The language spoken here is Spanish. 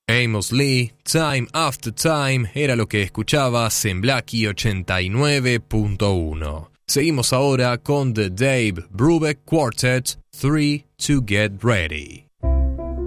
Amos Lee, Time After Time, era lo que escuchabas en Blackie 89.1. Seguimos ahora con The Dave Brubeck Quartet, 3 to Get Ready.